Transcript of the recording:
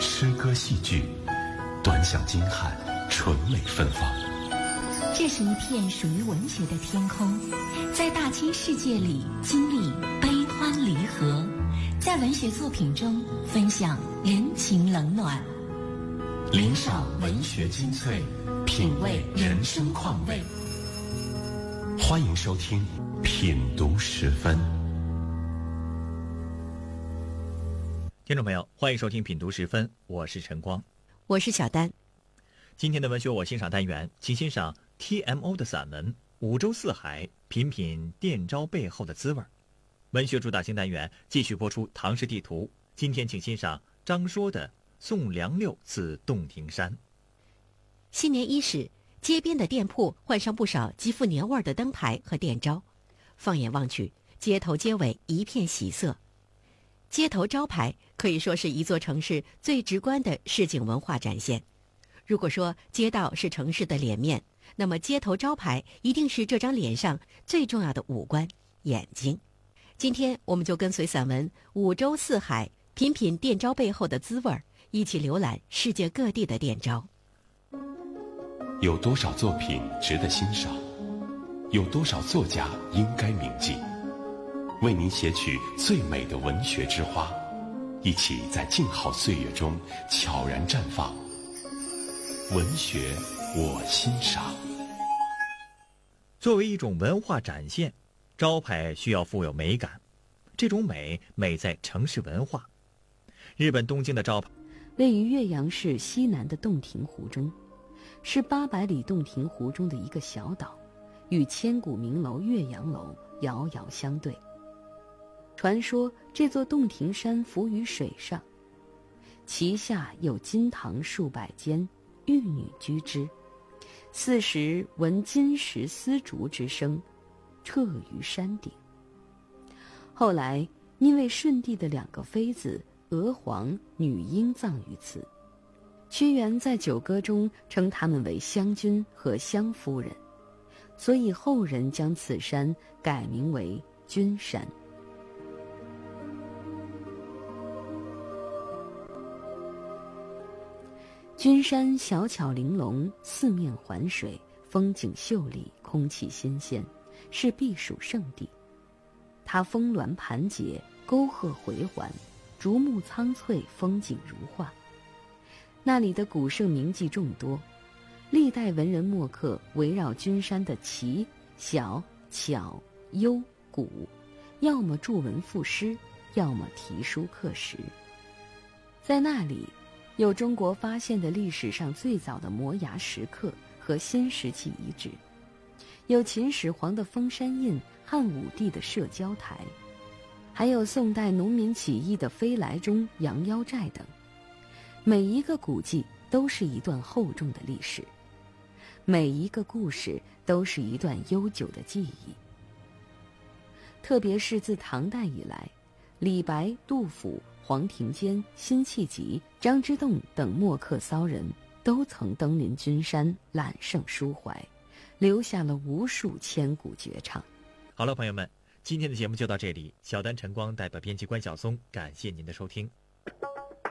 诗歌戏剧，端详精悍，纯美芬芳。 这是一片属于文学的天空，在大千世界里经历悲欢离合，在文学作品中分享人情冷暖， 聆赏文学精粹，品味人生况味。欢迎收听品读时分。 听众朋友，欢迎收听品读时分，我是陈光， 我是小丹。 今天的文学我欣赏单元，请欣赏 TMO 的散文《五洲四海》，品品电招背后的滋味。文学主打新单元继续播出唐诗地图，今天请欣赏张说的《送梁六自洞庭山》。 新年伊始，街边的店铺换上不少极富年味的灯牌和电招，放眼望去，街头街尾一片喜色。街头招牌可以说是一座城市最直观的市井文化展现。如果说街道是城市的脸面，那么街头招牌一定是这张脸上最重要的五官——眼睛。今天我们就跟随散文《五洲四海》，品品电招背后的滋味，一起浏览世界各地的电招。 有多少作品值得欣赏？有多少作家应该铭记？为您写取最美的文学之花，一起在静好岁月中悄然绽放。文学我欣赏。 作为一种文化展现，招牌需要富有美感，这种美在城市文化。日本东京的招牌位于岳阳市西南的洞庭湖中，是800里洞庭湖中的一个小岛，与千古名楼岳阳楼遥遥相对。传说这座洞庭山浮于水上，其下有金堂数百间，玉女居之。4时闻金石丝竹之声，彻于山顶。后来因为舜帝的2个妃子娥皇、女英葬于此，屈原在九歌中称他们为湘君和湘夫人，所以后人将此山改名为君山。君山小巧玲珑，四面环水，风景秀丽，空气新鲜，是避暑胜地。它峰峦盘结，沟壑回环，竹木苍翠，风景如画。那里的古圣名妓众多，历代文人墨客围绕君山的奇、小、巧、幽、古，要么著文赋诗，要么题书刻石。在那里有中国发现的历史上最早的摩崖石刻和新石器遗址，有秦始皇的封山印、汉武帝的社交台，还有宋代农民起义的飞来钟、羊腰寨等。每一个古迹都是一段厚重的历史，每一个故事都是一段悠久的记忆。特别是自唐代以来，李白、杜甫、黄庭坚、辛弃疾、张之洞等墨客骚人都曾登临君山，揽胜抒怀，留下了无数千古绝唱。 好了，朋友们，今天的节目就到这里。小丹晨光代表编辑关晓松，感谢您的收听。